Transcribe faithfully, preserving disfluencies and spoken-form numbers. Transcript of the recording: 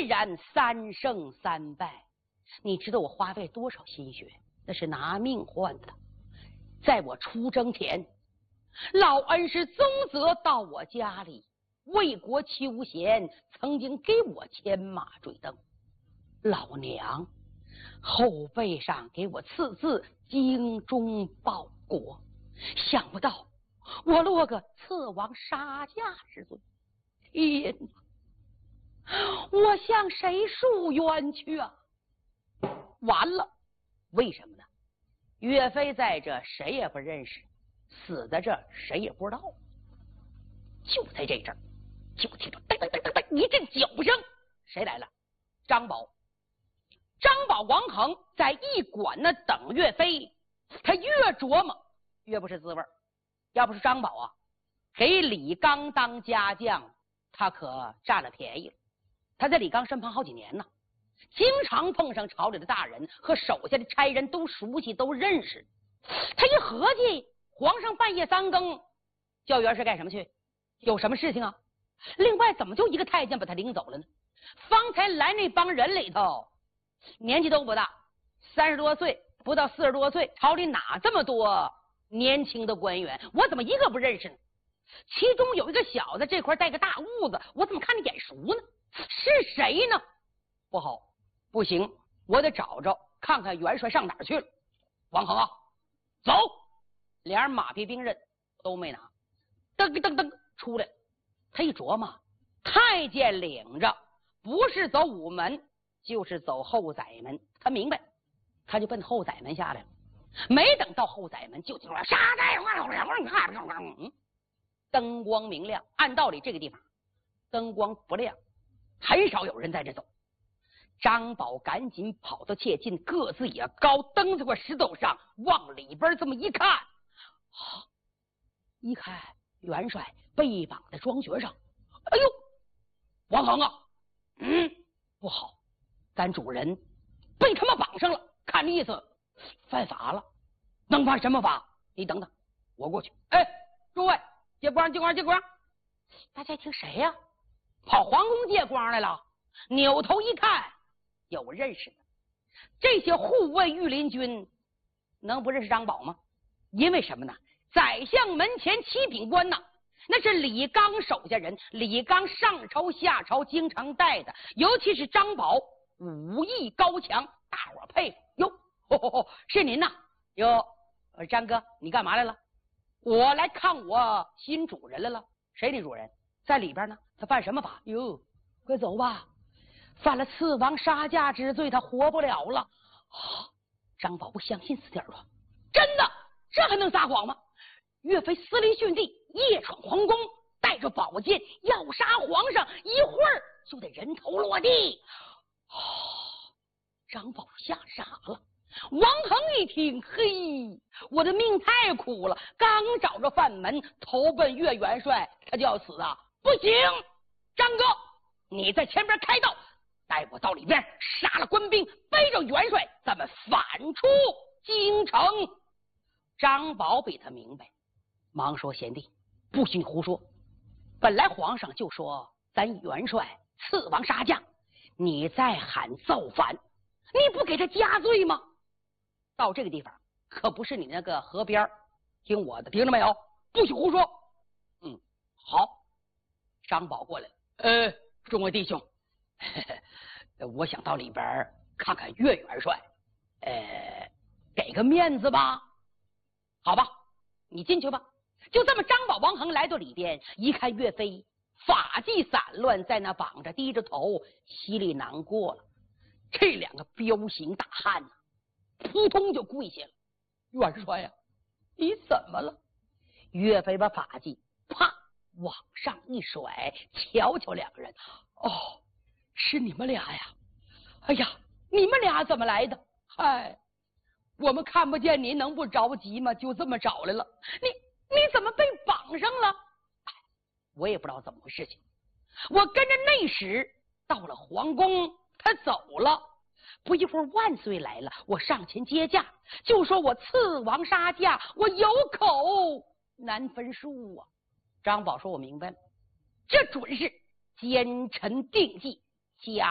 然三胜三败，你知道我花费多少心血？那是拿命换的。在我出征前，老恩师宗泽到我家里为国求贤，曾经给我牵马追灯。老娘后背上给我刺字精忠报国，想不到我落个刺王杀驾之罪。天哪，我向谁诉冤去啊？完了，为什么呢？岳飞在这谁也不认识，死在这谁也不知道。就在这阵儿，就听着噔噔噔噔噔一阵脚步声，谁来了？张宝。张宝、王恒在驿馆那等岳飞，他越琢磨越不是滋味。要不是张宝啊给李纲当家将，他可占了便宜了。他在李纲身旁好几年呢，经常碰上朝里的大人和手下的差人，都熟悉都认识。他一合计，皇上半夜三更叫元帅干什么去？有什么事情啊？另外怎么就一个太监把他领走了呢？方才来那帮人里头年纪都不大，三十多岁不到四十多岁，朝里哪这么多年轻的官员，我怎么一个不认识呢？其中有一个小子这块戴个大痦子，我怎么看着眼熟呢？是谁呢？不好，不行，我得找着看看元帅上哪儿去了。王恒啊，走！连人马匹兵刃都没拿，噔噔噔出来。他一琢磨，太监领着不是走午门就是走后宰门，他明白，他就奔后宰门下来了。没等到后宰门，就听说杀在嗯，灯光明亮。按道理这个地方灯光不亮，很少有人在这走。张宝赶紧跑到切近，个子也高，蹬在块石头上，往里边这么一看，啊，一看元帅背绑在庄学上。哎呦，王恒啊，嗯，不好，咱主人被他们绑上了，看这意思犯法了。能犯什么法？你等等，我过去。哎，诸位，借光借光借光！大家一听谁呀、啊？跑皇宫借光来了。扭头一看，有认识的。这些护卫御林军能不认识张宝吗？因为什么呢？宰相门前七品官呐，那是李纲手下人，李纲上朝下朝经常带的，尤其是张宝武艺高强，大伙佩服。哟，吼吼吼，是您呐？哟，张哥，你干嘛来了？我来看我新主人来了。谁的主人？在里边呢。他犯什么法？哟，快走吧，犯了刺王杀驾之罪，他活不了了。啊，张宝不相信死点了，真的？这还能撒谎吗？岳飞私离训地，夜闯皇宫，带着宝剑要杀皇上，一会儿就得人头落地。啊，张宝吓傻了。王恒一听，嘿，我的命太苦了，刚找着饭门，投奔岳元帅，他就要死啊！不行，张哥，你在前边开道，带我到里边杀了官兵，背着元帅，咱们反出京城。张宝比他明白，忙说：“贤弟，不许你胡说！本来皇上就说咱元帅刺王杀将，你再喊造反，你不给他加罪吗？到这个地方可不是你那个河边，听我的，听着没有？不许胡说！”嗯，好。张宝过来了，呃，众位弟兄，呵呵，我想到里边看看岳元帅，呃，给个面子吧。好吧，你进去吧。就这么，张宝、王恒来到里边，一看岳飞发髻散乱，在那绑着，低着头，心里难过了。这两个彪形大汉呢、啊，扑通就跪下了。元帅呀、啊，你怎么了？岳飞把发髻啪往上一甩，瞧瞧两个人，哦，是你们俩呀！哎呀，你们俩怎么来的？嗨，我们看不见您，能不着急吗？就这么找来了。你你怎么被绑上了？我也不知道怎么回事情。我跟着内史到了皇宫，他走了。不一会儿，万岁来了，我上前接驾，就说我刺王杀驾，我有口难分数啊。张宝说：“我明白了，这准是奸臣定计，加